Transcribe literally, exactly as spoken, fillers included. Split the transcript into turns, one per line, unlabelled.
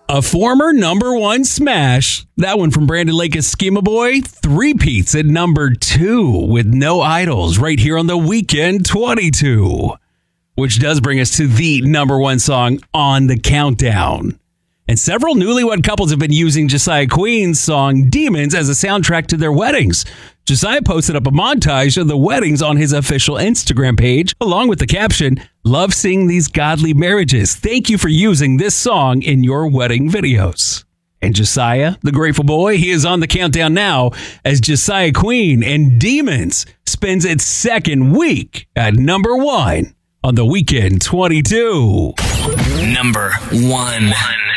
A former number one smash. That one from Brandon Lake Schema Boy. Three-peats at number two with No Idols right here on the Weekend twenty-two. Which does bring us to the number one song on the countdown. And several newlywed couples have been using Josiah Queen's song Demons as a soundtrack to their weddings. Josiah posted up a montage of the weddings on his official Instagram page, along with the caption, "Love seeing these godly marriages. Thank you for using this song in your wedding videos." And Josiah, the Grateful Boy, he is on the countdown now as Josiah Queen and Demons spends its second week at number one on the Weekend twenty-two.
Number one.